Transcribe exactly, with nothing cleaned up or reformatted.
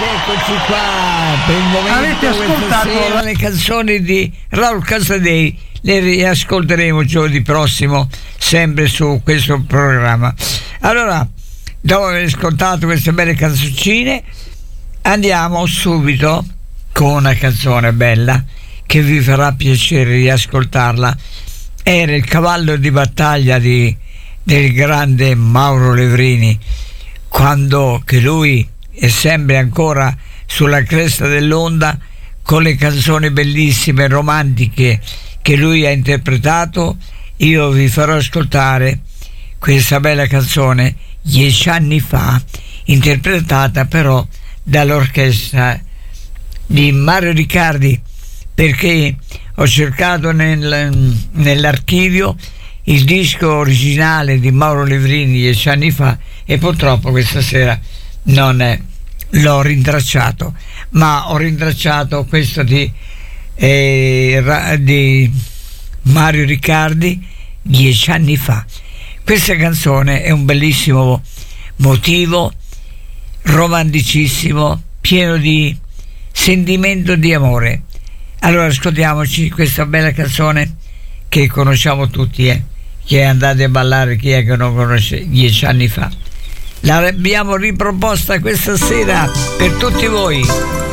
eccoci qua per il momento. Avete ascoltato sera, le canzoni di Raul Casadei, le riascolteremo giovedì prossimo sempre su questo programma. Allora, dopo aver ascoltato queste belle canzoncine, andiamo subito con una canzone bella che vi farà piacere riascoltarla. Era il cavallo di battaglia di, del grande Mauro Levrini, quando che lui è sempre ancora sulla cresta dell'onda con le canzoni bellissime, romantiche che lui ha interpretato. Io vi farò ascoltare questa bella canzone dieci anni fa, interpretata però dall'orchestra di Mario Riccardi, perché ho cercato nel, nell'archivio il disco originale di Mauro Levrini dieci anni fa e purtroppo questa sera non è, l'ho rintracciato, ma ho rintracciato questo di, eh, di Mario Riccardi dieci anni fa. Questa canzone è un bellissimo motivo, romanticissimo, pieno di sentimento di amore. Allora ascoltiamoci questa bella canzone che conosciamo tutti, eh? Che andate a ballare, chi è che non conosce dieci anni fa. L'abbiamo riproposta questa sera per tutti voi.